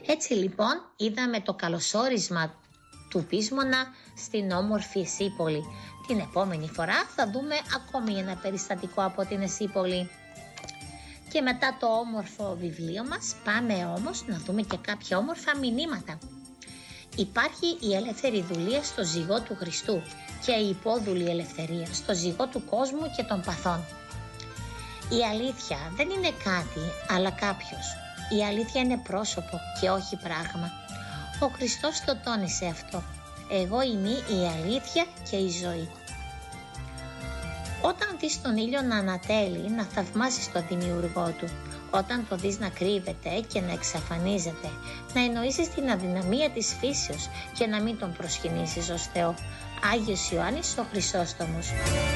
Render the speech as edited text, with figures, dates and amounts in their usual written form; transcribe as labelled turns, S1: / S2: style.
S1: Έτσι λοιπόν είδαμε το καλωσόρισμα του Πείσμονα στην όμορφη Εσύπολη. Την επόμενη φορά θα δούμε ακόμη ένα περιστατικό από την Εσύπολη. Και μετά το όμορφο βιβλίο μας πάμε όμως να δούμε και κάποια όμορφα μηνύματα. Υπάρχει η ελεύθερη δουλεία στο ζυγό του Χριστού και η υπόδουλη ελευθερία στο ζυγό του κόσμου και των παθών. Η αλήθεια δεν είναι κάτι αλλά κάποιος. Η αλήθεια είναι πρόσωπο και όχι πράγμα. Ο Χριστός το τόνισε αυτό. Εγώ είμαι η αλήθεια και η ζωή. Όταν δεις τον ήλιο να ανατέλει, να θαυμάσεις τον δημιουργό του. Όταν το δεις να κρύβεται και να εξαφανίζεται, να εννοήσεις την αδυναμία της φύσεως και να μην τον προσκυνήσεις ως Θεό. Άγιος Ιωάννης ο Χρυσόστομος.